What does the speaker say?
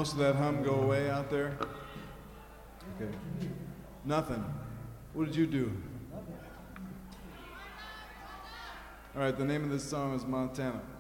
most of that hum go away out there? Okay. Nothing. What did you do? All right, the name of this song is Montana.